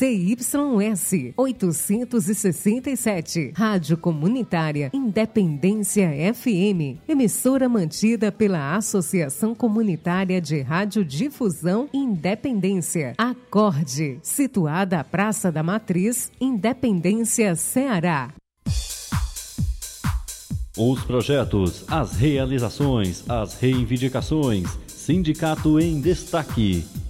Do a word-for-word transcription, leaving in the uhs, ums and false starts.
C Y S oitocentos e sessenta e sete, Rádio Comunitária Independência F M, emissora mantida pela Associação Comunitária de Radiodifusão Independência, Acorde, situada à Praça da Matriz, Independência, Ceará. Os projetos, as realizações, as reivindicações, Sindicato em Destaque.